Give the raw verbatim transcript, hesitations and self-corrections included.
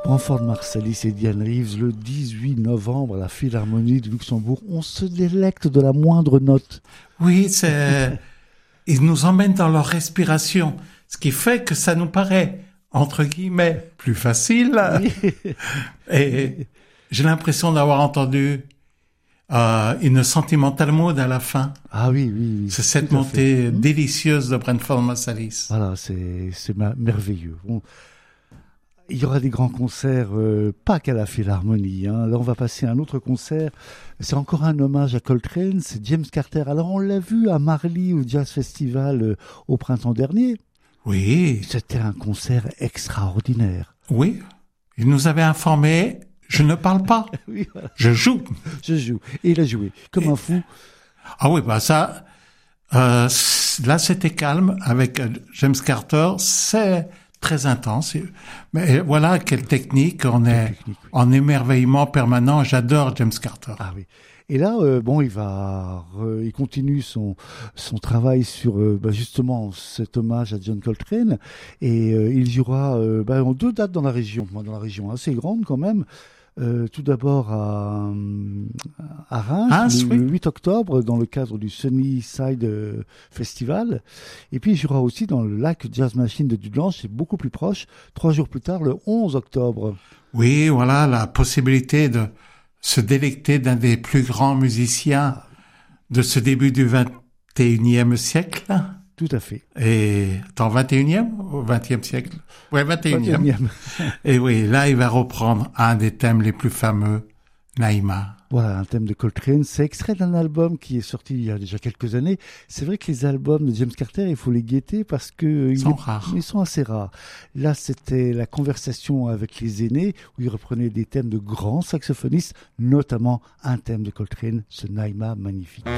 Branford Marsalis et Diane Reeves, le dix-huit novembre à la Philharmonie de Luxembourg. On se délecte de la moindre note. Oui, c'est... ils nous emmènent dans leur respiration, ce qui fait que ça nous paraît, entre guillemets, plus facile. Oui. Et j'ai l'impression d'avoir entendu euh, une sentimental mode à la fin. Ah oui, oui, oui. C'est cette montée mmh. délicieuse de Branford Marsalis. Voilà, c'est, c'est ma- merveilleux. Bon. Il y aura des grands concerts, euh, pas qu'à la Philharmonie. Hein. Là, on va passer à un autre concert. C'est encore un hommage à Coltrane, c'est James Carter. Alors, on l'a vu à Marly au Jazz Festival euh, au printemps dernier. Oui. C'était un concert extraordinaire. Oui. Il nous avait informé, je ne parle pas. Oui, voilà. Je joue. Je joue. Et il a joué, comme Et... un fou. Ah oui, bah ça, euh, là, c'était calme. Avec James Carter, c'est... très intense, mais voilà quelle technique, on est technique, oui. En émerveillement permanent. J'adore James Carter. Ah oui. Et là, euh, bon, il va, euh, il continue son son travail sur euh, bah, justement cet hommage à John Coltrane, et euh, il jouera euh, bah, en deux dates dans la région, dans la région assez grande quand même. Euh, tout d'abord à, à Reims, Reims le, oui. le huit octobre, dans le cadre du Sunnyside Festival. Et puis, il jouera aussi dans le lac Jazz Machine de Dudelange, c'est beaucoup plus proche, trois jours plus tard, le onze octobre. Oui, voilà, la possibilité de se délecter d'un des plus grands musiciens de ce début du vingt et unième siècle. Tout à fait. Et, attends, vingt et unième ou vingtième siècle? Ouais, vingt et unième. vingt et unième. Et oui, là, il va reprendre un des thèmes les plus fameux, Naïma. Voilà, un thème de Coltrane. C'est extrait d'un album qui est sorti il y a déjà quelques années. C'est vrai que les albums de James Carter, il faut les guetter parce que ils sont il, rares. Ils sont assez rares. Là, c'était la conversation avec les aînés où il reprenait des thèmes de grands saxophonistes, notamment un thème de Coltrane, ce Naïma magnifique.